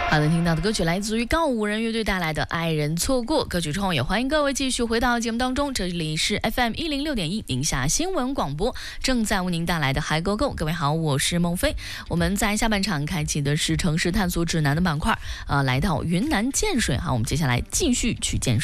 好的，听到的歌曲来自于告五人乐队带来的《爱人错过》。歌曲之后也欢迎各位继续回到节目当中，这里是 FM 106.1宁夏新闻广播，正在为您带来的嗨勾勾。各位好，我是孟非。我们在下半场开启的是城市探索指南的板块，来到云南建水哈，我们接下来继续去建水。